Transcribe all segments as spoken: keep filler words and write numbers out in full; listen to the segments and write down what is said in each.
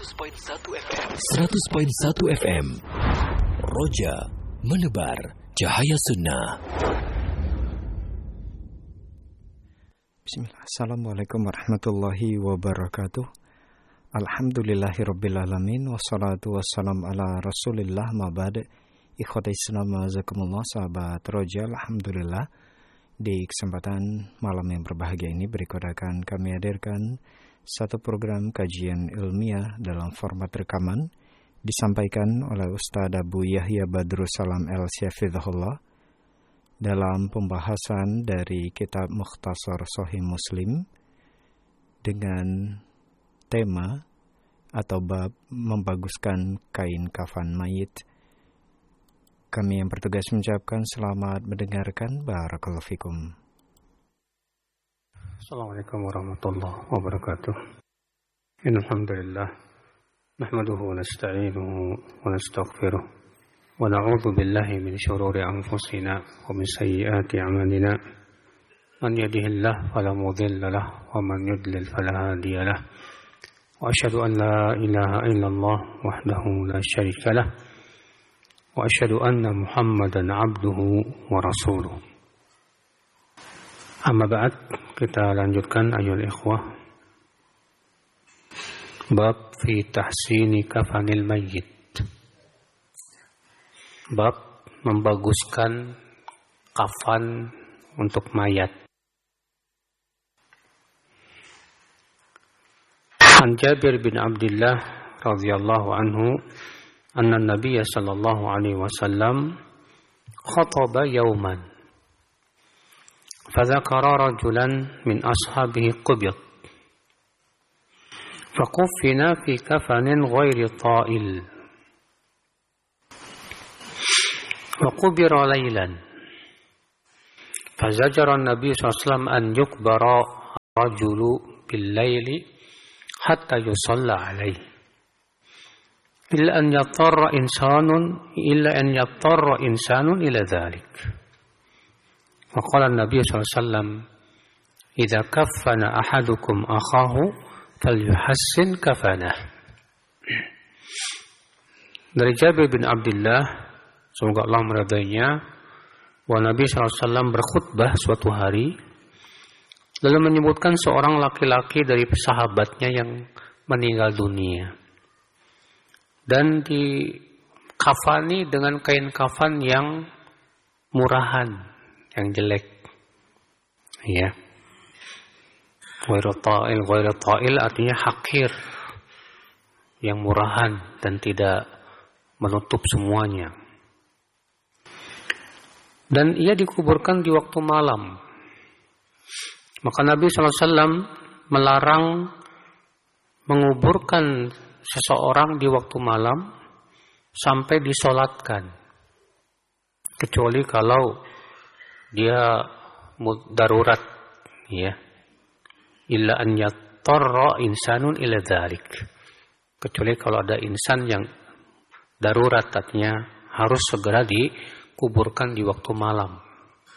seratus koma satu F M. seratus koma satu F M. Roja menebar cahaya sunnah. Bismillah. Assalamualaikum warahmatullahi wabarakatuh. Alhamdulillahirabbil alamin wassalatu wassalam ala Rasulillah ma ba'd. Ikhwati Islam azakumullah, sahabat Roja, alhamdulillah di kesempatan malam yang berbahagia ini berikut akan kami hadirkan satu program kajian ilmiah dalam format rekaman disampaikan oleh Ustaz Abu Yahya Badrussalam El-Syafidhullah dalam pembahasan dari kitab Mukhtasar Sahih Muslim dengan tema atau bab membaguskan kain kafan mayit. Kami yang bertugas mengucapkan selamat mendengarkan. Barakallahu fikum. Assalamualaikum warahmatullahi wabarakatuh. Innal hamdalillah nahmaduhu wa nasta'inuhu wa nastaghfiruh wa na'udzu billahi min shururi anfusina wa min sayyiati a'malina. Man yahdihillahu fala mudilla lahu wa man yudlil fala hadiya lahu. Wa asyhadu an la ilaha illallah wahdahu la syarika lahu wa asyhadu anna Muhammadan 'abduhu wa rasuluh. Amma ba'd, kita lanjutkan ayyuhal ikhwah. Bab fi tahsini kafanil mayyit. Bab membaguskan kafan untuk mayat. An Jabir bin Abdullah radhiyallahu anhu anna Nabiy sallallahu alaihi wasallam khataba yawman fadzakara rajulan min ashabihi qubid faquffina fi kafanin ghairi ta'il wa qubira laylan fazajara an-nabiy sallallahu alaihi wasallam an yukbara rajulu bil layli hatta yusalla alaihi illa an yattarra insanun illa an yattarra insanun ila dhalik. Wa qala an-nabiy sallallahu alaihi wasallam idza kaffana ahadukum akhahu falyuhassin kafanah. Dari Jabir bin Abdullah, semoga Allah meridainya, bahwa Nabi sallallahu alaihi wasallam berkhutbah suatu hari lalu menyebutkan seorang laki-laki dari sahabatnya yang meninggal dunia dan dikafani dengan kain kafan yang murahan, yang jelek. Ya. Ghairu ta'il, ghairu ta'il artinya hakir, yang murahan dan tidak menutup semuanya. Dan ia dikuburkan di waktu malam. Maka Nabi sallallahu alaihi wasallam melarang menguburkan seseorang di waktu malam sampai disolatkan, kecuali kalau dia darurat, ya. Illa an yattarra insanun ila dzalik. Kecuali kalau ada insan yang darurat, artinya harus segera dikuburkan di waktu malam.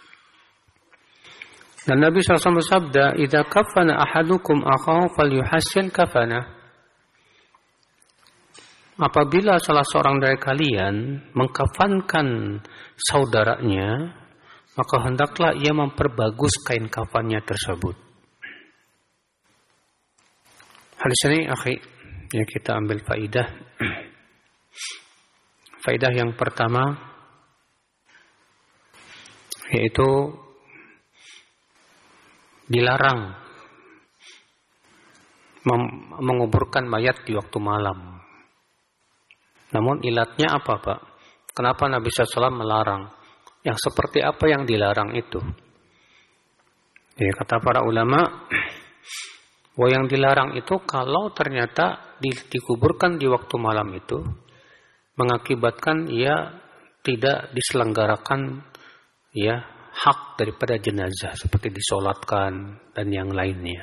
Dan Nabi sallallahu alaihi wasallam bersabda, "Idza kafana ahadukum akhahu falyuhassin kafanah." Apabila salah seorang dari kalian mengkafankan saudaranya, maka hendaklah ia memperbagus kain kafannya tersebut. Hadis ini, akhi, ya kita ambil faidah. Faidah yang pertama yaitu dilarang mem- menguburkan mayat di waktu malam. Namun ilatnya apa, Pak? Kenapa Nabi sallallahu alaihi wasallam melarang? Yang seperti apa yang dilarang itu? Ya, kata para ulama, bahwa yang dilarang itu kalau ternyata di, dikuburkan di waktu malam itu mengakibatkan ia tidak diselenggarakan ya hak daripada jenazah seperti disolatkan dan yang lainnya.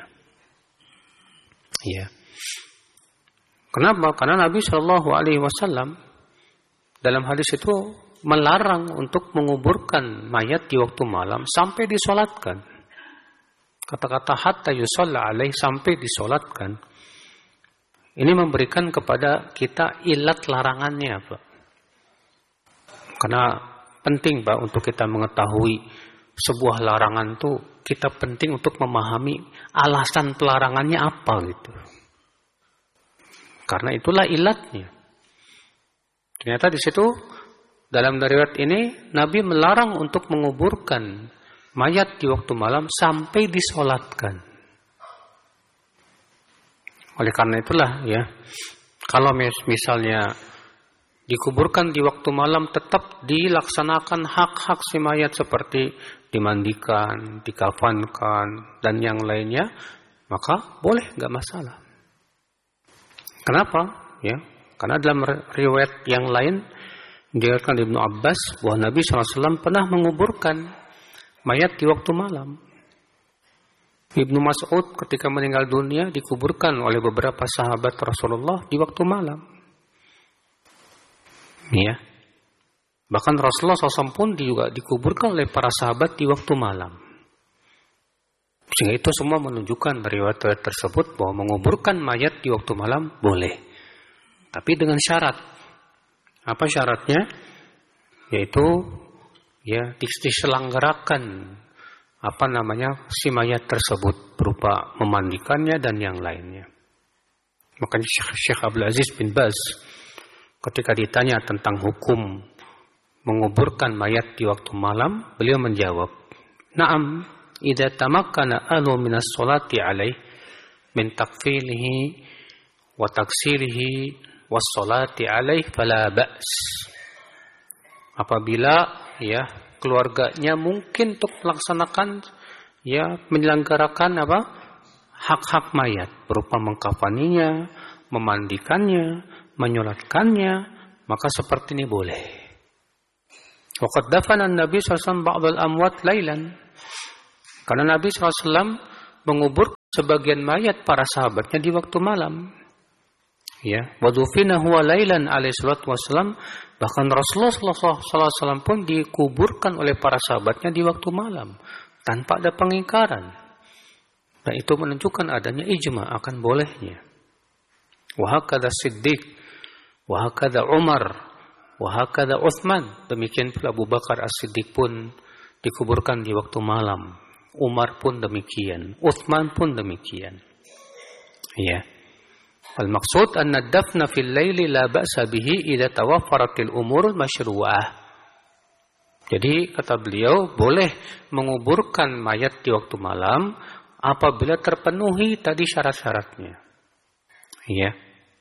Ya. Kenapa? Karena Nabi Shallallahu Alaihi Wasallam dalam hadis itu melarang untuk menguburkan mayat di waktu malam sampai disolatkan. Kata-kata hatta yusalla alaih, sampai disolatkan. Ini memberikan kepada kita ilat larangannya, Pak. Karena penting, Pak, untuk kita mengetahui sebuah larangan itu, kita penting untuk memahami alasan pelarangannya apa gitu. Karena itulah ilatnya. Ternyata di situ dalam riwayat ini Nabi melarang untuk menguburkan mayat di waktu malam sampai disolatkan. Oleh karena itulah ya, kalau misalnya dikuburkan di waktu malam tetap dilaksanakan hak-hak si mayat seperti dimandikan, dikafankan dan yang lainnya, maka boleh, nggak masalah. Kenapa? Ya, karena dalam riwayat yang lain diriwayatkan Ibnu Abbas bahwa Nabi shallallahu alaihi wasallam pernah menguburkan mayat di waktu malam. Ibnu Mas'ud ketika meninggal dunia dikuburkan oleh beberapa sahabat Rasulullah di waktu malam. Ya. Bahkan Rasulullah shallallahu alaihi wasallam pun juga dikuburkan oleh para sahabat di waktu malam. Sehingga itu semua menunjukkan dari riwayat tersebut bahwa menguburkan mayat di waktu malam boleh. Tapi dengan syarat. Apa syaratnya? Yaitu ya diselenggarakan apa namanya si mayat tersebut berupa memandikannya dan yang lainnya. Makanya Syekh Abdul Aziz bin Baz ketika ditanya tentang hukum menguburkan mayat di waktu malam, beliau menjawab, "Na'am, idza tamakkana ahlu min as-salati alaih min takfilihi wa taksirihi was-salati alaih fala ba's." Apabila ya keluarganya mungkin untuk melaksanakan ya menyelenggarakan apa? hak-hak mayat berupa mengkafaninya, memandikannya, menyolatkannya, maka seperti ini boleh. Waqad dafana an-nabi sallallahu alaihi wasallam ba'd al-amwat lailan. Karena Nabi sallallahu alaihi wasallam mengubur sebagian mayat para sahabatnya di waktu malam. Ya, wa dufina huwa lailan alaihi salatu wasallam, bahkan Rasulullah sallallahu alaihi wasallam pun dikuburkan oleh para sahabatnya di waktu malam tanpa ada pengingkaran. Nah, itu menunjukkan adanya ijma akan bolehnya. Wa hakadha Siddiq, wa hakadha Umar, wa hakadha Utsman. Demikian pula Abu Bakar As-Siddiq pun dikuburkan di waktu malam. Umar pun demikian, Utsman pun demikian. Ya. Al-maksud anna ad-dafna fil laili la ba'sa bihi idza tawaffaratil umur masyru'ah. Jadi kata beliau boleh menguburkan mayat di waktu malam apabila terpenuhi tadi syarat-syaratnya. Ya.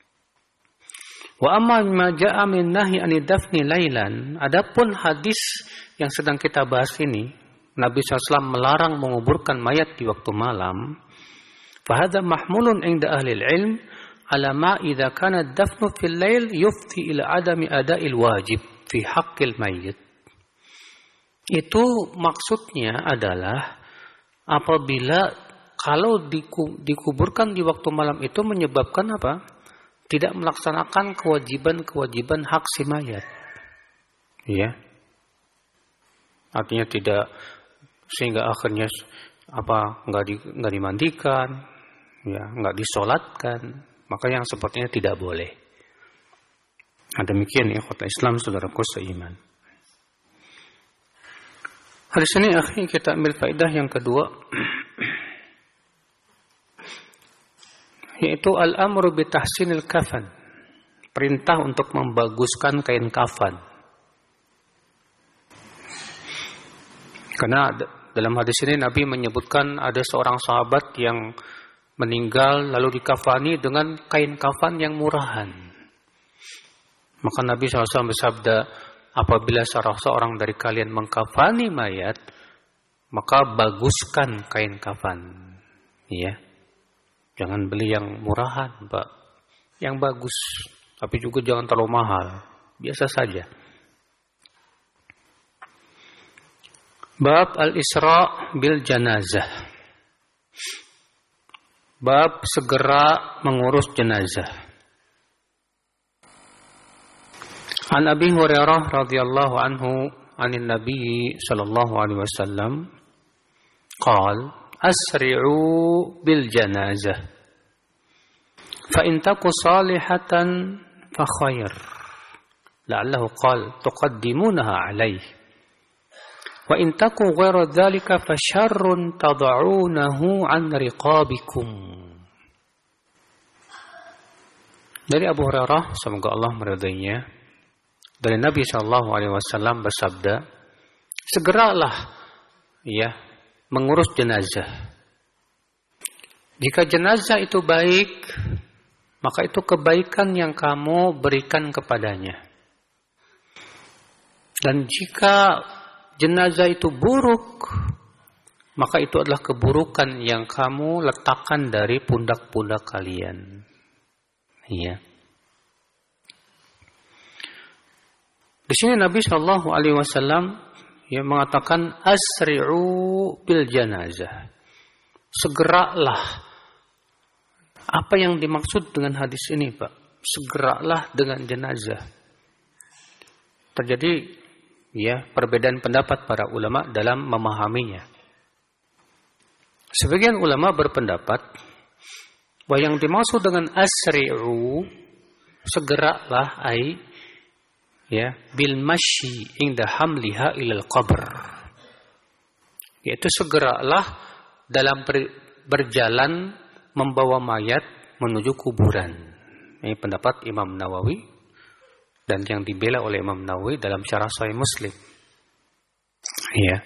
Wa amma ma ja'a min nahyi anid dafni lailan, adapun hadis yang sedang kita bahas ini, Nabi shallallahu alaihi wasallam melarang menguburkan mayat di waktu malam. Fa hadza mahmulun 'inda ahli al-'ilm ala ma idza kana ad-dafnu fil lail yufti ila adami ada'il wajib fi haqqil mayyit. Itu maksudnya adalah apabila kalau dikuburkan di waktu malam itu menyebabkan apa? Tidak melaksanakan kewajiban-kewajiban hak si mayat. Ya. Artinya tidak, sehingga akhirnya apa enggak di, enggak dimandikan, ya, enggak disolatkan, maka yang sepertinya tidak boleh. Nah, demikian ya ikhwatul Islam, saudaraku seiman. Hadis ini akhirnya kita ambil faedah yang kedua, yaitu al-amru bi tahsinil kafan. Perintah untuk membaguskan kain kafan. Karena dalam hadis ini Nabi menyebutkan ada seorang sahabat yang meninggal lalu dikafani dengan kain kafan yang murahan. Maka Nabi shallallahu alaihi wasallam bersabda, apabila salah seorang dari kalian mengkafani mayat, maka baguskan kain kafan. Ya. Jangan beli yang murahan, Pak. Yang bagus, tapi juga jangan terlalu mahal. Biasa saja. Bab al-isra bil janazah. Bab segera mengurus jenazah. An Abi Hurairah radhiyallahu anhu anin Nabi sallallahu alaihi wasallam qala asri'u bil janazah Fa in taku salihatan fa khair. La'allahu qala tuqaddimunaha alaih. Wa in taku ghairu dzalika fa syarrun tad'unahu an riqabikum. Dari Abu Hurairah, semoga Allah meridainya, dari Nabi sallallahu alaihi wasallam bersabda, segeralah ya mengurus jenazah. Jika jenazah itu baik, maka itu kebaikan yang kamu berikan kepadanya. Dan jika jenazah itu buruk, maka itu adalah keburukan yang kamu letakkan dari pundak-pundak kalian. Iya. Di sini Nabi Shallallahu Alaihi Wasallam ya mengatakan asri'u bil janazah. Segeralah. Apa yang dimaksud dengan hadis ini, Pak? Segeralah dengan jenazah. Terjadi ya perbedaan pendapat para ulama dalam memahaminya. Sebagian ulama berpendapat bahwa yang dimaksud dengan asri'u, segeralah ai ya bil masyi inda hamliha ilal qabr, yaitu segeralah dalam berjalan membawa mayat menuju kuburan. Ini pendapat Imam Nawawi dan yang dibela oleh Imam Nawawi dalam Syarah Sahih Muslim. Ya.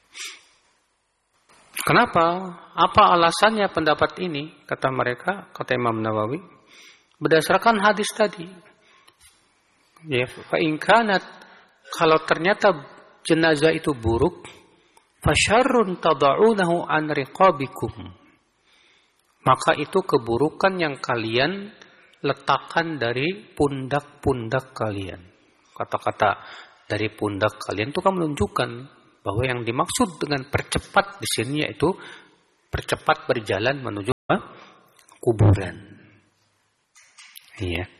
Kenapa? Apa alasannya pendapat ini? Kata mereka, kata Imam Nawawi, berdasarkan hadis tadi. Ya, fa in kanat, kalau ternyata jenazah itu buruk, fasyarrun tad'unahu an riqabikum. Maka itu keburukan yang kalian letakkan dari pundak-pundak kalian. Kata-kata dari pundak kalian itu kan menunjukkan bahwa yang dimaksud dengan percepat di sini yaitu percepat berjalan menuju kuburan. Iya.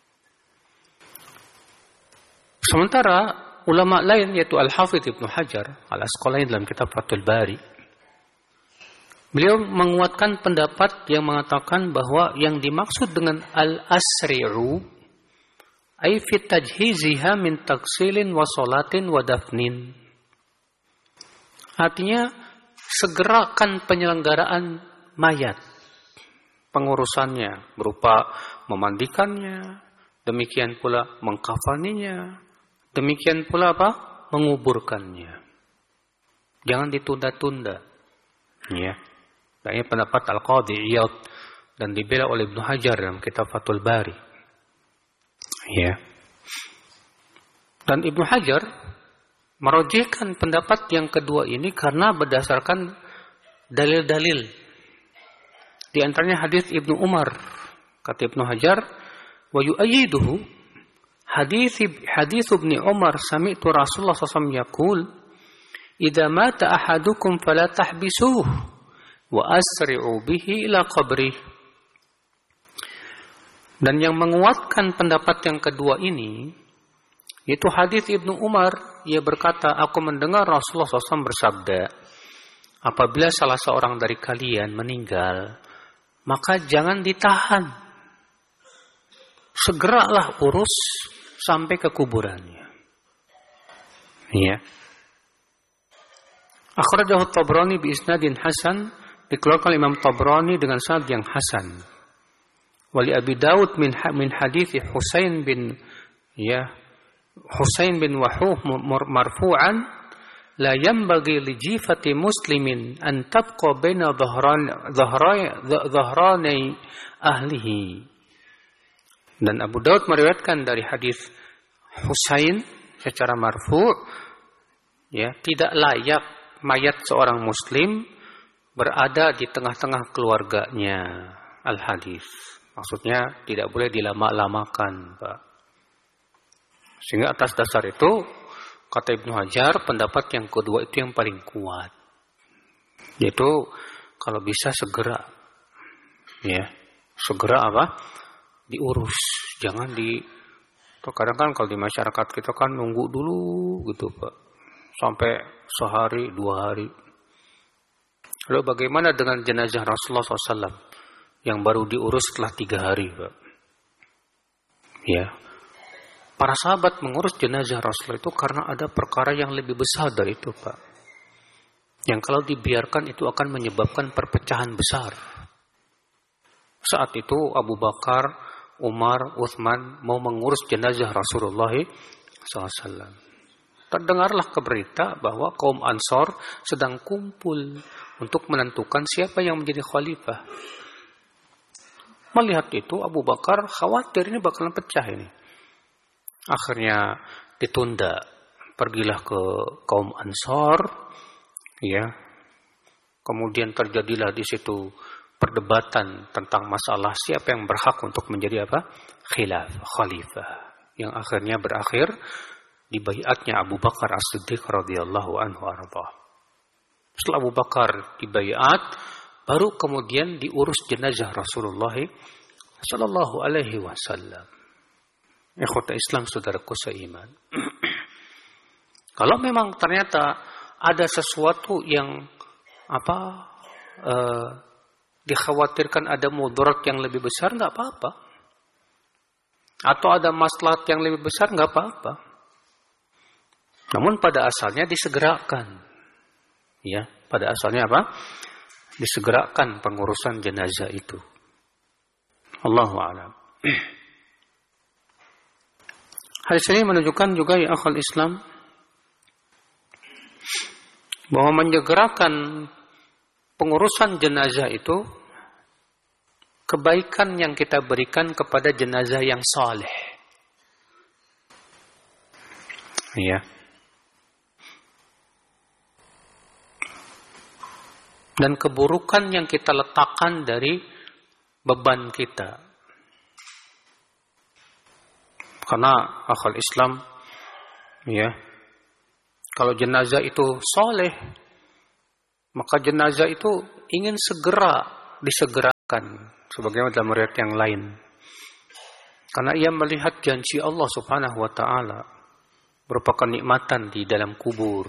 Sementara ulama lain yaitu Al-Hafidz Ibnu Hajar Al-Asqalani dalam kitab Fathul Bari, beliau menguatkan pendapat yang mengatakan bahwa yang dimaksud dengan al-asri'u ay fi tajhiziha min taksilin wa salatin wa dafnin. Artinya segerakan penyelenggaraan mayat, pengurusannya berupa memandikannya, demikian pula mengkafaninya, demikian pula apa? Menguburkannya. Jangan ditunda-tunda. Ya. Ini pendapat Al-Qadhi Iyad dan dibela oleh Ibnu Hajar dalam kitab Fathul Bari. Ya. Dan Ibnu Hajar merojihkan pendapat yang kedua ini karena berdasarkan dalil-dalil. Di antaranya hadis Ibnu Umar. Kata Ibnu Hajar, wa yu'ayyiduhu hadis hadis Ibnu Umar sami'tu Rasulullah sallallahu alaihi wasallam yaqul, "Idza mata ahadukum fala tahbisuhu wa asri'u bihi ila qabri." Dan yang menguatkan pendapat yang kedua ini yaitu hadis Ibnu Umar. Ia berkata, aku mendengar Rasulullah shallallahu alaihi wasallam bersabda, apabila salah seorang dari kalian meninggal, maka jangan ditahan, segeralah urus sampai ke kuburannya. Ya. Akhrajahu Tabrani bi isnadin hasan, dikeluarkan Imam Tabrani dengan sanad yang hasan. Wali Abi Daud min min hadits Husain bin ya Husain bin Wahuh marfu'an, la yanbaghi li jifati muslimin an tabqa baina dhahran dhahrani ahlihi. Dan Abu Daud meriwayatkan dari hadis Husain secara marfu', ya, tidak layak mayat seorang muslim berada di tengah-tengah keluarganya. Al-hadis. Maksudnya tidak boleh dilama-lamakan, Pak. Sehingga atas dasar itu, kata Ibnu Hajar, pendapat yang kedua itu yang paling kuat. Yaitu kalau bisa segera. Ya, segera apa? Diurus. Jangan di... Kadang kan kalau di masyarakat kita kan nunggu dulu gitu, Pak. Sampai sehari, dua hari. Lalu bagaimana dengan jenazah Rasulullah shallallahu alaihi wasallam? yang baru diurus setelah tiga hari, Pak. Ya, para sahabat mengurus jenazah Rasulullah itu karena ada perkara yang lebih besar dari itu, Pak. Yang kalau dibiarkan itu akan menyebabkan perpecahan besar. Saat itu Abu Bakar, Umar, Uthman mau mengurus jenazah Rasulullah shallallahu alaihi wasallam. Terdengarlah berita bahwa kaum Ansor sedang kumpul untuk menentukan siapa yang menjadi khalifah. Melihat itu Abu Bakar khawatir ini bakalan pecah ini. Akhirnya ditunda. Pergilah ke kaum Ansor, ya. Kemudian terjadilah di situ perdebatan tentang masalah siapa yang berhak untuk menjadi apa? Khilaf, khalifah. Yang akhirnya berakhir di baiatnya Abu Bakar As-Siddiq radhiyallahu anhu arda. Setelah Abu Bakar dibaiat, baru kemudian diurus jenazah Rasulullah sallallahu alaihi wasallam. Ikhwata Islam, saudaraku seiman. Kalau memang ternyata ada sesuatu yang apa uh, dikhawatirkan ada mudarat yang lebih besar, nggak apa-apa. Atau ada maslahat yang lebih besar, nggak apa-apa. Namun pada asalnya disegerakan. Ya, pada asalnya apa? Disegerakan pengurusan jenazah itu. Allahu a'lam. Hadis ini menunjukkan juga ya akhal Islam bahwa menyegerakan pengurusan jenazah itu kebaikan yang kita berikan kepada jenazah yang saleh. Ya. Dan keburukan yang kita letakkan dari beban kita. Karena akal Islam, ya, kalau jenazah itu soleh, maka jenazah itu ingin segera disegerakan, sebagaimana dalam riwayat yang lain. Karena ia melihat janji Allah Subhanahu Wa Taala berupa kenikmatan di dalam kubur,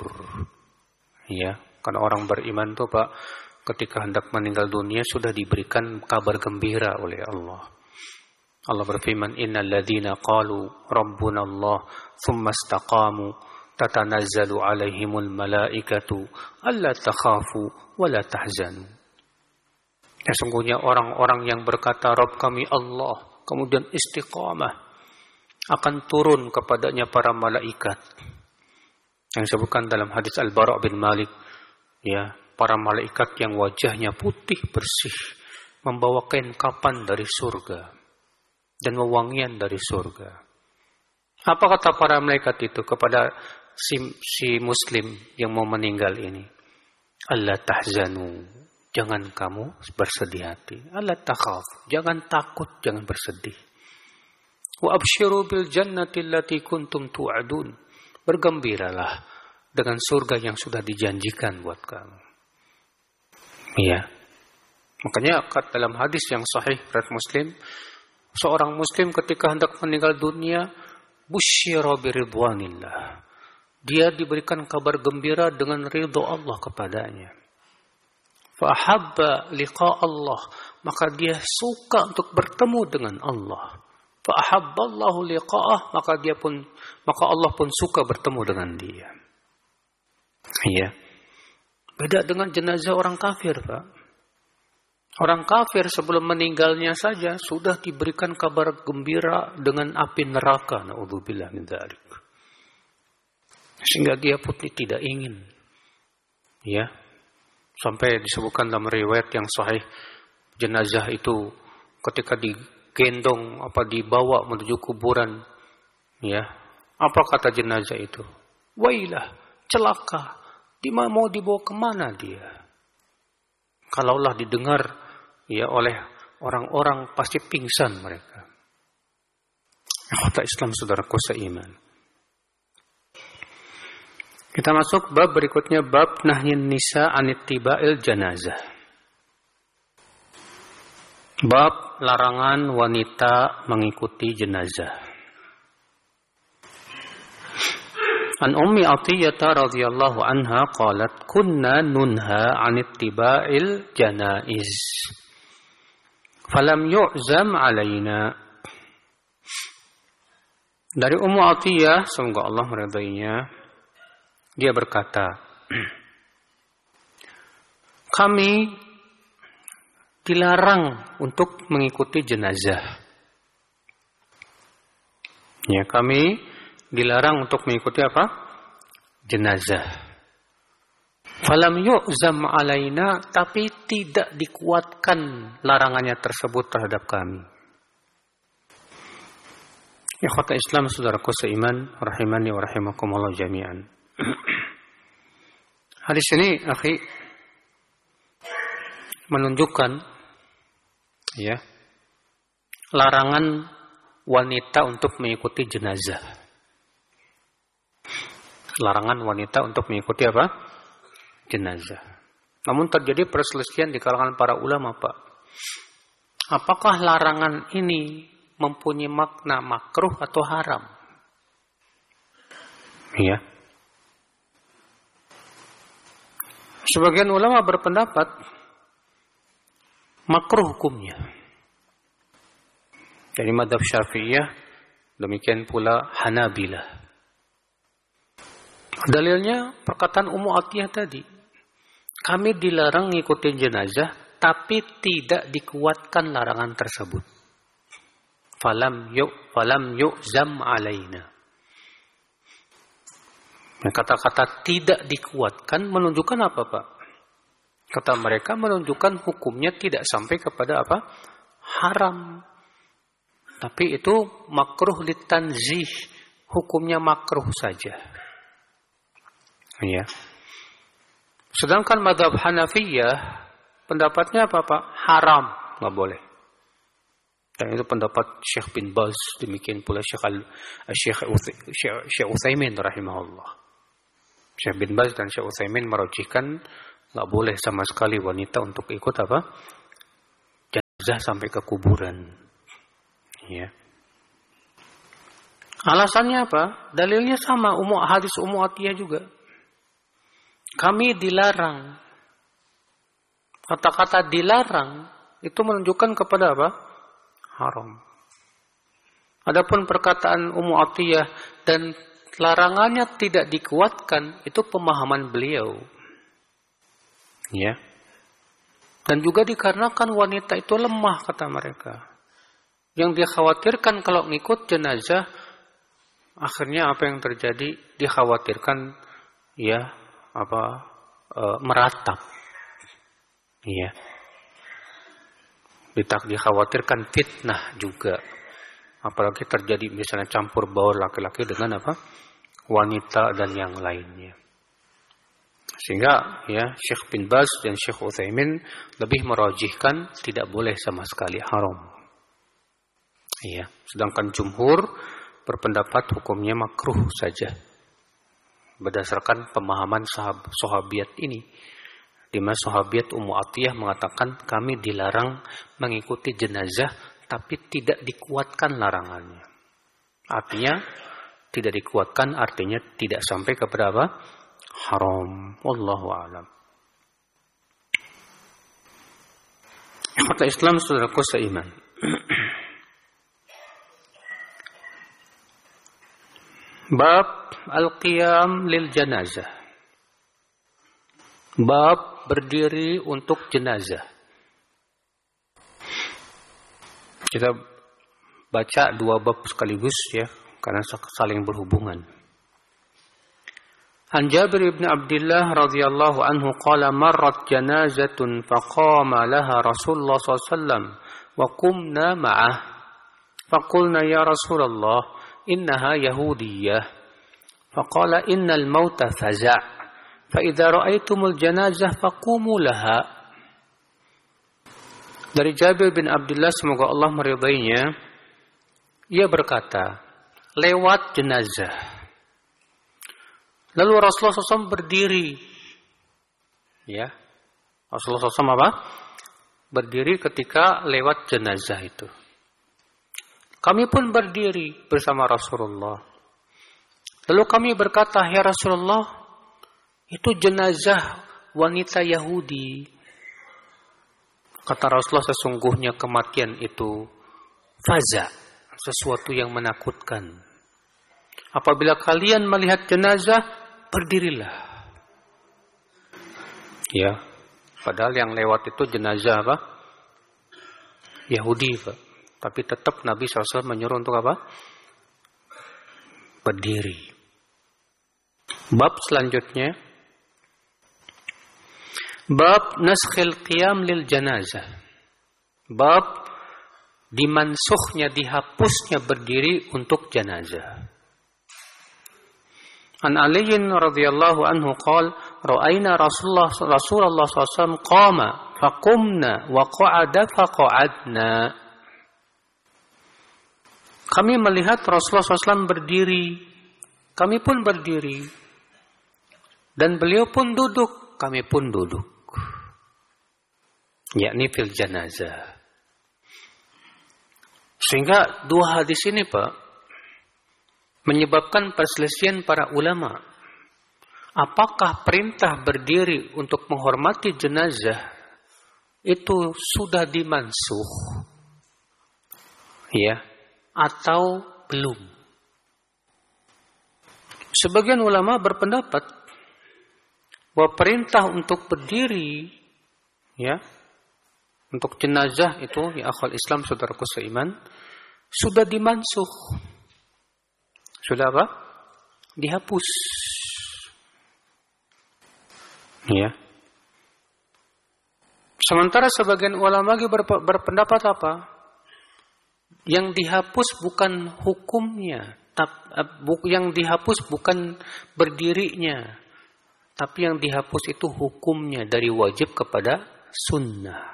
ya. Karena orang beriman itu Pak, ketika hendak meninggal dunia sudah diberikan kabar gembira oleh Allah. Allah berfirman, Innal ladzina qalu Rabbuna Allah thumma istaqamu tatanazzalu alaihimul malaikatu alla takhafu wa la tahzanu. Ya, sungguhnya orang-orang yang berkata Rabb kami Allah, kemudian istiqamah, akan turun kepadanya para malaikat. Yang disebutkan dalam hadis Al-Bara' bin Malik, ya, para malaikat yang wajahnya putih bersih, membawa kain kapan dari surga dan wewangian dari surga. Apa kata para malaikat itu kepada si, si muslim yang mau meninggal ini? Allah tahzanu, jangan kamu bersedih hati. Allah takhaf, jangan takut, jangan bersedih. Wa abshiru bil jannati allati kuntum tu'adun, bergembiralah dengan surga yang sudah dijanjikan buat kamu. Iya. Makanya dalam hadis yang sahih riwayat Muslim, seorang muslim ketika hendak meninggal dunia, busyira biridwanillah. Dia diberikan kabar gembira dengan ridha Allah kepadanya. Fa ahabba liqa Allah, maka dia suka untuk bertemu dengan Allah. Fa ahabballahu liqa'ah, maka dia pun maka Allah pun suka bertemu dengan dia. Iya. Beda dengan jenazah orang kafir, Pak. Orang kafir sebelum meninggalnya saja sudah diberikan kabar gembira dengan api neraka. Na'udzubillah min dzalik. Sehingga dia pun tidak ingin. Ya. Sampai disebutkan dalam riwayat yang sahih, jenazah itu ketika digendong apa dibawa menuju kuburan, ya. Apa kata jenazah itu? Wailah, celaka. Dimana mau dibawa kemana dia? Kalaulah didengar ya oleh orang-orang pasti pingsan mereka. Kata Islam saudaraku seiman. Kita masuk bab berikutnya, bab nahyin nisa anittiba'il janazah. Bab larangan wanita mengikuti jenazah. An Ummi Athiyyah radhiyallahu anha qalat kunna nunha 'an ittiba'il janaiz. Falam yu'zam alaina. Dari Ummu Atiyah, semoga Allah meridainya, dia berkata, kami dilarang untuk mengikuti jenazah. Ya, kami dilarang untuk mengikuti apa? Jenazah. Falam yu'zam alaina, tapi tidak dikuatkan larangannya tersebut terhadap kami. Ikhwata Islam, saudaraku seiman, rahimani wa rahimakumullah jami'an. Hadis ini, akhi, menunjukkan ya larangan wanita untuk mengikuti jenazah. Larangan wanita untuk mengikuti apa? Jenazah. Namun terjadi perselisihan di kalangan para ulama, Pak. Apakah larangan ini mempunyai makna makruh atau haram? Ya. Sebagian ulama berpendapat makruh hukumnya. Dari mazhab Syafi'iyah, demikian pula Hanabilah. Dalilnya perkataan Ummu Atiyah tadi. Kami dilarang ngikutin jenazah, tapi tidak dikuatkan larangan tersebut. Falam yu falam yu'zam alaina. Kata-kata tidak dikuatkan menunjukkan apa, Pak? Kata mereka menunjukkan hukumnya tidak sampai kepada apa? Haram. Tapi itu makruh litanzih, hukumnya makruh saja. Ya. Sedangkan mazhab Hanafiyah pendapatnya apa, Pak? Haram, nggak boleh. Dan itu pendapat Syekh bin Baz, demikian pula Syekh Al Syekh Syekh Utsaimin rahimahullah. Syekh bin Baz dan Syekh Utsaimin merujukkan nggak boleh sama sekali wanita untuk ikut apa? Jenazah sampai ke kuburan. Ya. Alasannya apa? Dalilnya sama, umum hadis Ummu Atiyah juga. Kami dilarang. Kata-kata dilarang itu menunjukkan kepada apa? Haram. Adapun perkataan Ummu Atiyah dan larangannya tidak dikuatkan, itu pemahaman beliau. Ya. Dan juga dikarenakan wanita itu lemah, kata mereka. Yang dikhawatirkan kalau ngikut jenazah, akhirnya apa yang terjadi? Dikhawatirkan ya apa e, meratap. Iya. Ditak dikhawatirkan fitnah juga. Apalagi terjadi misalnya campur baur laki-laki dengan apa? Wanita dan yang lainnya. Sehingga ya Syekh bin Baz dan Syekh Utsaimin lebih merajihkan tidak boleh sama sekali, haram. Iya, sedangkan jumhur berpendapat hukumnya makruh saja. Berdasarkan pemahaman sahab, sahabiat ini, di mana sahabiat Ummu Atiyah mengatakan kami dilarang mengikuti jenazah tapi tidak dikuatkan larangannya. Artinya tidak dikuatkan artinya tidak sampai kepada apa? Haram. Wallahu a'lam. Kata Islam, saudaraku seiman. Bab al-qiyam lil janazah. Bab berdiri untuk jenazah. Kita baca dua bab sekaligus ya, karena saling berhubungan. An Jabir bin Abdullah radhiyallahu anhu qala marrat janazatun faqama laha Rasulullah sallallahu alaihi wasallam wa qumna ma'ah. Faqulna ya Rasulullah innaha yahudiyyah. Faqala innal mauta faza'. Fa idza ra'aitumul janazah faqumu laha. Dari Jabir bin Abdullah, semoga Allah meridainya, ia berkata, lewat jenazah. Lalu Rasulullah shallallahu alaihi wasallam berdiri. Ya, Rasulullah shallallahu alaihi wasallam apa? Berdiri ketika lewat jenazah itu. Kami pun berdiri bersama Rasulullah. Lalu kami berkata, ya Rasulullah, itu jenazah wanita Yahudi. Kata Rasulullah, sesungguhnya kematian itu faza, sesuatu yang menakutkan. Apabila kalian melihat jenazah, berdirilah. Ya, padahal yang lewat itu jenazah apa? Yahudi, Pak. Tapi tetap Nabi shallallahu alaihi wasallam menyuruh untuk apa? Berdiri. Bab selanjutnya, bab naskhil qiyam lil janazah. Bab dimansukhnya, dihapusnya berdiri untuk janazah. An Ali radhiyallahu anhu qala ra'ayna Rasulullah Rasulullah sallallahu alaihi wasallam qama faqumna wa qa'ada faqa'adna. Kami melihat Rasulullah sallallahu alaihi wasallam berdiri, kami pun berdiri. Dan beliau pun duduk, kami pun duduk. Yakni fil janazah. Sehingga dua hadis ini, Pak, menyebabkan perselisihan para ulama. Apakah perintah berdiri untuk menghormati jenazah itu sudah dimansuh? Ya, atau belum? Sebagian ulama berpendapat bahwa perintah untuk berdiri, ya, untuk jenazah itu, ya akhwal Islam, saudaraku seiman, sudah dimansuh. Sudah apa? Dihapus. Ya. Sementara sebagian ulama lagi berpendapat apa? Yang dihapus bukan hukumnya, yang dihapus bukan berdirinya, tapi yang dihapus itu hukumnya dari wajib kepada sunnah.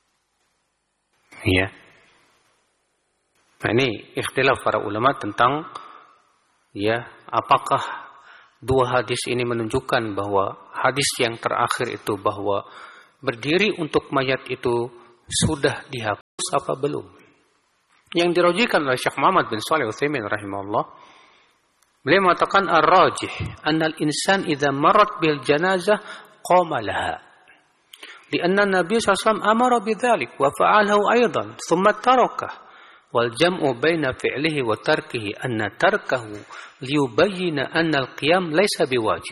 Ya. Nah, ini ikhtilaf para ulama tentang, ya, apakah dua hadis ini menunjukkan bahwa hadis yang terakhir itu bahwa berdiri untuk mayat itu sudah dihapus apa belum? Yang dirojikan oleh Syekh Muhammad bin Shalih Al-Utsaimin rahimahullah, beliau mengatakan ar-rajih annal insan idza marat bil janazah qama laha. Lianna Nabi sallallahu alaihi wasallam amara bidzalik wa fa'alahu aidan thumma tarakah. Wal jam'u baina fi'lihi wa tarkihi anna tarkahu liyubayyana anna al-qiyam laysa biwajib.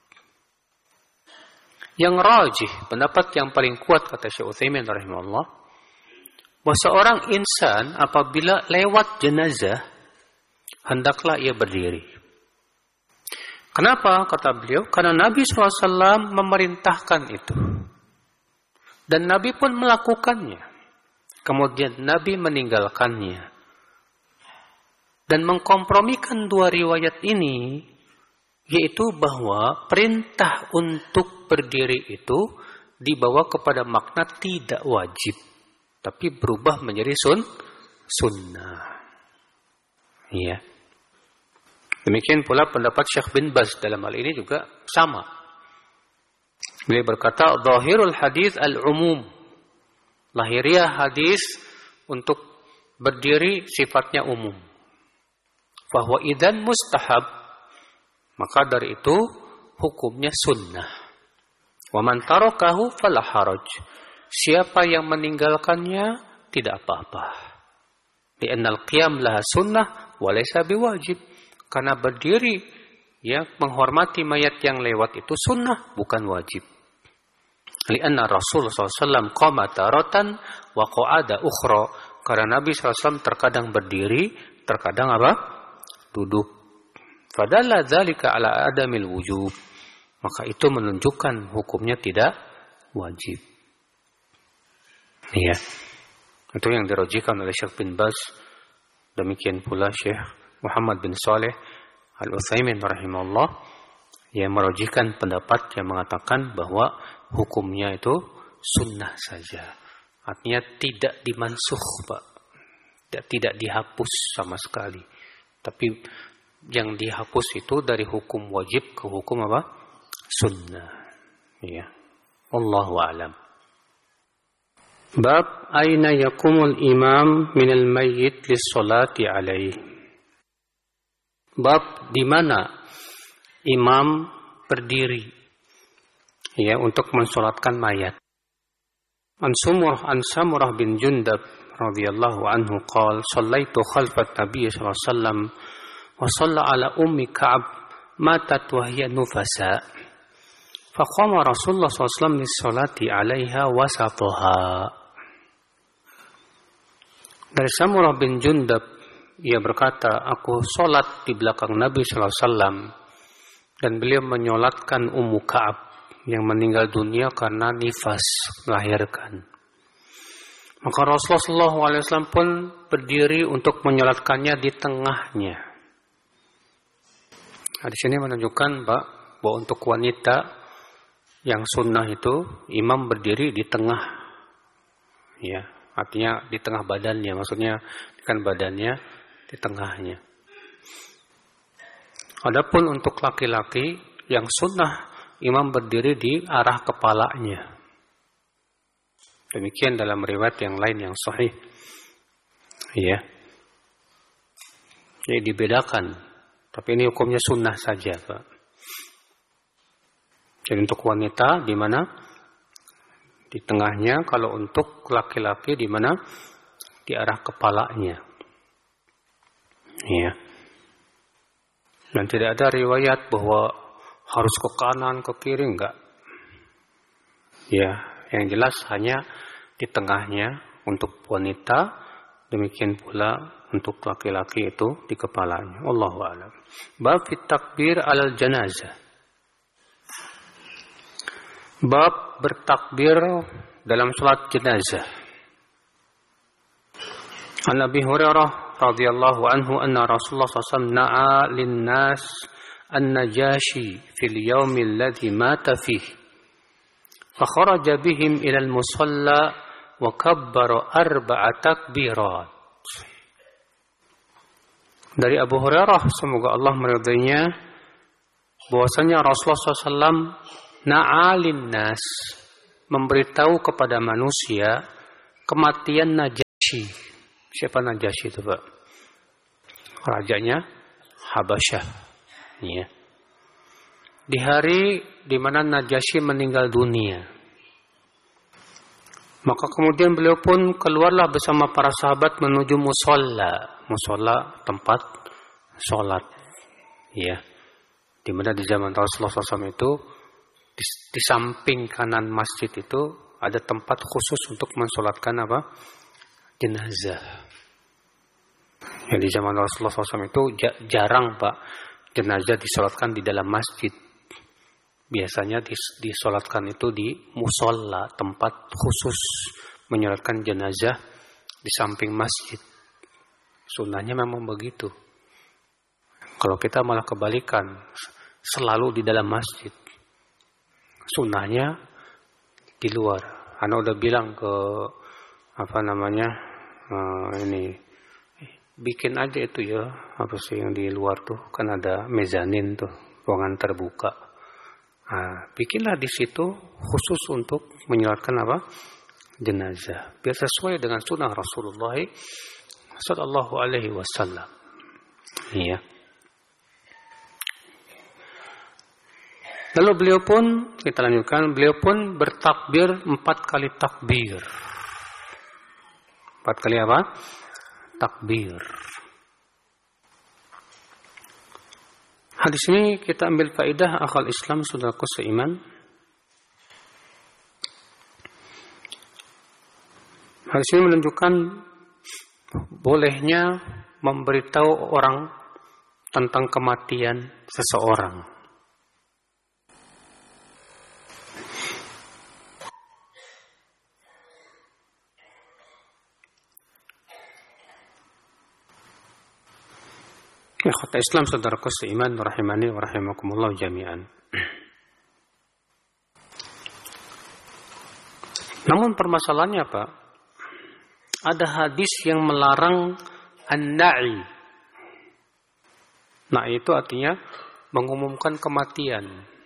Yang rajih, pendapat yang paling kuat kata Syekh Utsaimin rahimahullah, bahwa seorang insan apabila lewat jenazah hendaklah ia berdiri. Kenapa kata beliau? Karena Nabi shallallahu alaihi wasallam memerintahkan itu. Dan Nabi pun melakukannya. Kemudian Nabi meninggalkannya. Dan mengkompromikan dua riwayat ini, yaitu bahwa perintah untuk berdiri itu dibawa kepada makna tidak wajib, tapi berubah menjadi sun, sunnah. Iya. Demikian pula pendapat Syekh bin Baz dalam hal ini juga sama. Beliau berkata, "Zahirul hadis al-umum." Lahiriah hadis untuk berdiri sifatnya umum. Bahwa idzan mustahab, maka dari itu hukumnya sunnah. Wa man tarakahu fala haraj. Siapa yang meninggalkannya tidak apa-apa. Li'annal qiyam laha sunnah wa laysa biwajib. Karena berdiri, ya, menghormati mayat yang lewat itu sunnah, bukan wajib. Li'anna Rasul sallallahu alaihi wasallam qama taratan wa qa'ada ukhra. Karena Nabi sallallahu alaihi wasallam terkadang berdiri, terkadang apa? Duduk. Fadalla dzalika ala adamil wujub. Maka itu menunjukkan hukumnya tidak wajib. Iya. Itu yang dirojikan oleh Syekh bin Baz. Demikian pula Syekh Muhammad bin Shalih Al-Utsaimin rahimahullah yang merojikan pendapat yang mengatakan bahwa hukumnya itu sunnah saja. Artinya tidak dimansuh, Pak. Tidak, tidak dihapus sama sekali. Tapi yang dihapus itu dari hukum wajib ke hukum apa? Sunnah. Ya. Wallahu a'lam. Bab aina yakumul imam minal mayyit lis-salati alaih. Bab di mana imam berdiri, ya, untuk mensolatkan mayat. An Sumurah an Samurah bin Jundab radhiyallahu anhu qala shallaitu khalfat Nabiy sallallahu alaihi wasallam wa shalla ala ummi Ka'ab matat wa hiya nufasa. Faqama Rasulullah sallallahu alaihi wasallam lis-salati 'alaiha wasataha. Dari Samurah bin Jundab, ia berkata, aku sholat di belakang Nabi sallallahu alaihi wasallam dan beliau menyolatkan Ummu Ka'ab yang meninggal dunia karena nifas, melahirkan. Maka Rasulullah sallallahu alaihi wasallam pun berdiri untuk menyolatkannya di tengahnya. Nah, di sini menunjukkan Pak, bahwa untuk wanita yang sunnah itu imam berdiri di tengah, ya, artinya di tengah badannya, maksudnya kan badannya di tengahnya. Adapun untuk laki-laki yang sunnah imam berdiri di arah kepalanya. Demikian dalam riwayat yang lain yang sahih. Ya. Jadi dibedakan. Tapi ini hukumnya sunnah saja, Pak. Jadi untuk wanita di mana? Di tengahnya. Kalau untuk laki-laki di mana? Di arah kepalanya. Ya. Dan tidak ada riwayat bahwa harus ke kanan, ke kiri, enggak. Ya, yang jelas hanya di tengahnya untuk wanita, demikian pula untuk laki-laki itu di kepalanya. Allahu a'lam. Bab fit takbir alal janazah. Bab bertakbir dalam salat jenazah. An Abi Hurairah radhiyallahu anhu anna Rasulullah sallallahu alaihi wasallam na'a lin-nas an-Najashi fil yaumi alladhi mata fihi fa kharaja bihim ila al-musalla wa kabbara arba'a takbirat. Dari Abu Hurairah, semoga Allah meridainya, bahwasanya Rasulullah sallallahu alaihi wasallam na'alin nas, memberitahu kepada manusia kematian Najasyi. Siapa Najasyi itu, Pak? Rajanya Habasyah. Ya. Di hari di mana Najasyi meninggal dunia, maka kemudian beliau pun keluarlah bersama para sahabat menuju musolla, musolla tempat sholat, ya, di mana di zaman Rasulullah sallallahu alaihi wasallam itu di, di samping kanan masjid itu ada tempat khusus untuk mensolatkan apa? Jenazah. Ya, di zaman Rasulullah sallallahu alaihi wasallam itu jarang, Pak, jenazah disolatkan di dalam masjid. Biasanya disolatkan itu di musolla, tempat khusus menyolatkan jenazah di samping masjid. Sunnahnya memang begitu. Kalau kita malah kebalikan, selalu di dalam masjid. Sunnahnya di luar. Ana udah bilang ke apa namanya uh, ini bikin aja itu ya, apa sih yang di luar tuh, kan ada mezanin tuh, ruangan terbuka. Nah, bikinlah di situ khusus untuk menyolatkan apa? Jenazah. Biar sesuai dengan sunnah Rasulullah sallallahu alaihi wasallam. Iya. Lalu beliau pun, kita lanjutkan, beliau pun bertakbir empat kali takbir. Empat kali apa? Takbir. Hadis ini kita ambil faedah akal Islam, saudaraku seiman. Hadis ini menunjukkan bolehnya memberitahu orang tentang kematian seseorang. Ya, kata Islam, saudaraku seiman, rahimani wa rahimakumullah jami'an. Namun permasalahannya apa? Ada hadis yang melarang an-na'i. Na'i itu artinya mengumumkan kematian.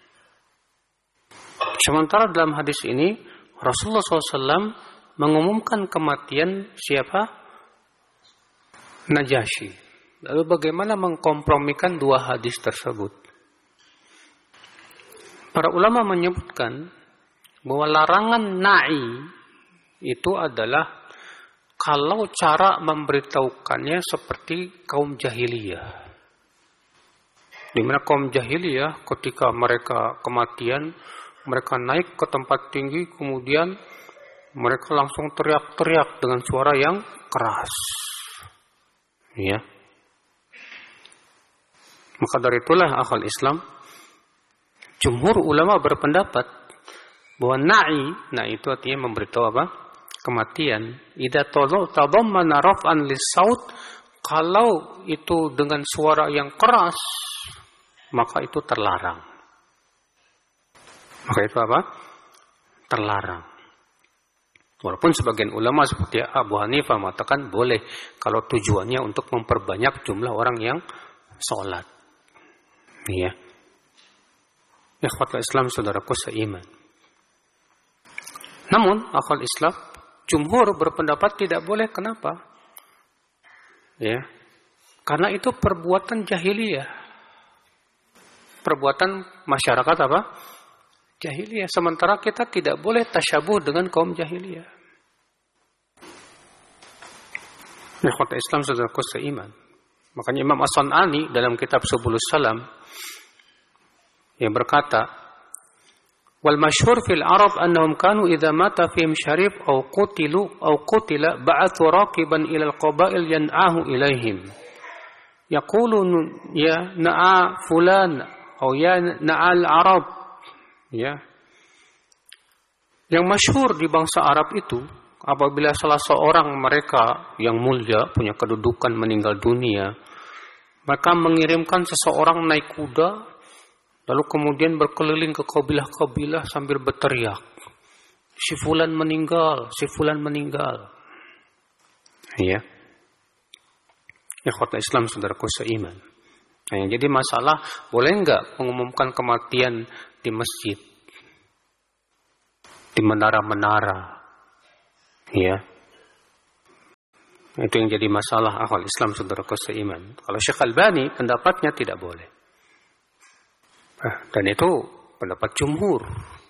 Sementara dalam hadis ini Rasulullah shallallahu alaihi wasallam mengumumkan kematian siapa? Najasyi. Lalu bagaimana mengkompromikan dua hadis tersebut? Para ulama menyebutkan bahwa larangan na'i itu adalah kalau cara memberitahukannya seperti kaum jahiliyah. Di mana kaum jahiliyah ketika mereka kematian, mereka naik ke tempat tinggi, kemudian mereka langsung teriak-teriak dengan suara yang keras. Ya. Maka dari itulah akhal Islam, jumhur ulama berpendapat bahwa na'i, nah itu artinya memberitahu apa? Kematian. Idza tadammana raf'an lis-saut, kalau itu dengan suara yang keras, maka itu terlarang. Maka itu apa? Terlarang. Walaupun sebagian ulama seperti Abu Hanifah mengatakan boleh kalau tujuannya untuk memperbanyak jumlah orang yang sholat. Iya. Ikhwatul Islam, saudaraku seiman. Namun akal Islam, jumhur berpendapat tidak boleh. Kenapa? Ya, karena itu perbuatan jahiliyah, perbuatan masyarakat apa? Jahiliyah. Sementara kita tidak boleh tasyabuh dengan kaum jahiliyah. Ikhwatul Islam, saudaraku seiman. Makanya Imam As-San'ani dalam kitab Subulus Salam yang berkata, wal masyhur fil Arab annahum kanu idza mata fihim syarif aw qutilu aw qutila ba'athu raqiban ila al-qaba'il yan'ahu ilaihim yaqulun ya na'a fulan aw ya na'a al-arab. Ya, yang masyhur di bangsa Arab itu, apabila salah seorang mereka yang mulia punya kedudukan meninggal dunia, mereka mengirimkan seseorang naik kuda, lalu kemudian berkeliling ke kabilah-kabilah sambil berteriak, si fulan meninggal, si fulan meninggal. Ya. Ikhwatul Islam, saudaraku seiman. Nah, yang jadi masalah, boleh enggak mengumumkan kematian di masjid, di menara-menara? Ya. Itu yang jadi masalah akhwal Islam, saudaraku seiman. Kalau Syekh Albani pendapatnya tidak boleh. Dan itu pendapat jumhur.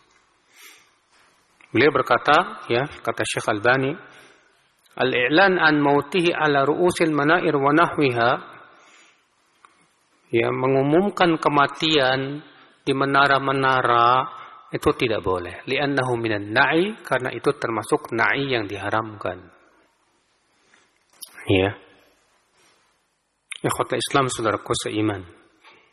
Beliau berkata, ya, kata Syekh Albani, al-i'lan an mautihi ala ru'usil manair wa nahwiha, ya, mengumumkan kematian di menara-menara itu tidak boleh. Li'annahu minan na'i, karena itu termasuk na'i yang diharamkan. Ya. Ikhwatul Islam, saudaraku seiman.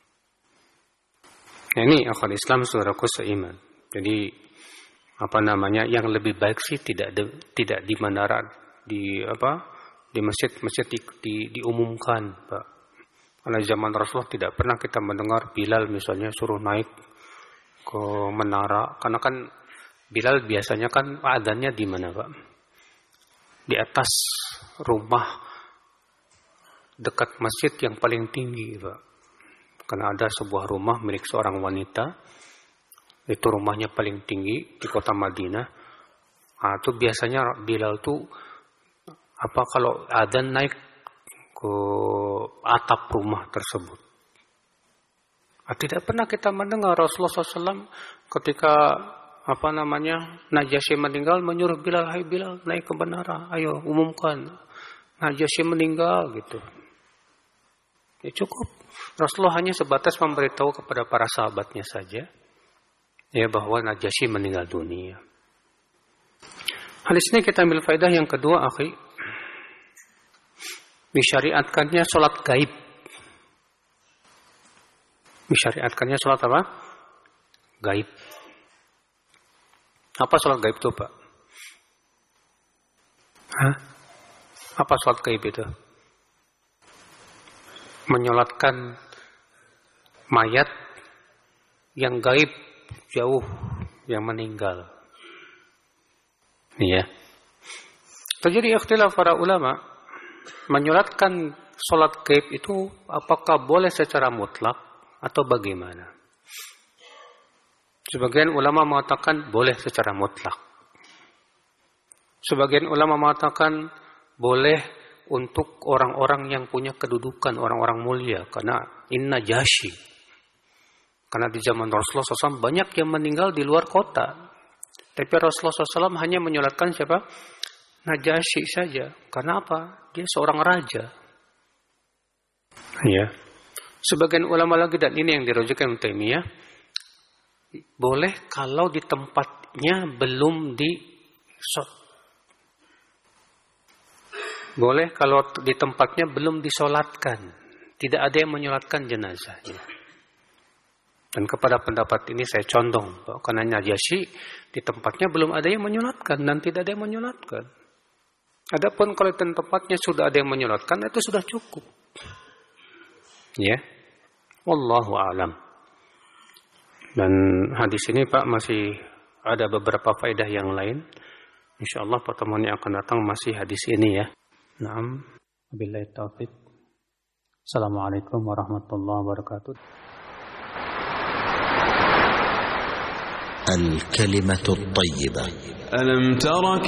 Nah, ini akhwat Islam, saudaraku seiman. Jadi apa namanya, yang lebih baik sih tidak de, tidak di menara, di apa, di masjid-masjid di, di, diumumkan, Pak. Karena zaman Rasulullah tidak pernah kita mendengar Bilal misalnya suruh naik ke menara, karena kan Bilal biasanya kan adzannya di mana, Pak? Di atas rumah dekat masjid yang paling tinggi, Pak. Karena ada sebuah rumah milik seorang wanita, itu rumahnya paling tinggi di kota Madinah. Nah, itu biasanya Bilal tuh apa kalau adzan naik ke atap rumah tersebut. Nah, tidak pernah kita mendengar Rasulullah shallallahu alaihi wasallam ketika apa namanya Najasyi meninggal menyuruh Bilal, hai Bilal naik ke menara, ayo umumkan Najasyi meninggal gitu. Ya cukup. Rasulullah hanya sebatas memberitahu kepada para sahabatnya saja, ya, bahwa Najasyi meninggal dunia. Hadis ini kita ambil faedah yang kedua, akhi. Disyariatkannya sholat gaib. Disyariatkannya sholat apa? Gaib. Apa sholat gaib itu, Pak? Hah? Apa sholat gaib itu? Menyolatkan mayat yang gaib jauh, yang meninggal. Iya. Terjadi ikhtilaf para ulama, menyolatkan sholat gaib itu apakah boleh secara mutlak atau bagaimana? Sebagian ulama mengatakan boleh secara mutlak. Sebagian ulama mengatakan boleh untuk orang-orang yang punya kedudukan, orang-orang mulia, karena inna Najasyi. Karena di zaman Rasulullah shallallahu alaihi wasallam banyak yang meninggal di luar kota, Tapi Rasulullah shallallahu alaihi wasallam hanya menyolatkan siapa? Najasyi saja. Karena apa? Dia seorang raja. Ya. Sebagian ulama lagi, dan ini yang dirujukan Ibnu Taimiyah, boleh kalau di tempatnya belum di boleh kalau di tempatnya belum disolatkan, tidak ada yang menyolatkan jenazahnya. Dan kepada pendapat ini saya condong, karena Najasyi di tempatnya belum ada yang menyolatkan dan tidak ada yang menyolatkan. Adapun kalau di tempatnya sudah ada yang menyolatkan, itu sudah cukup. Ya, wallahu a'lam. Dan hadis ini Pak masih ada beberapa faedah yang lain. Insyaallah pertemuan yang akan datang masih hadis ini ya. Naam, wabillahi taufiq. Assalamualaikum warahmatullahi wabarakatuh. Al-kalimatu at-thayyibah. Alam tara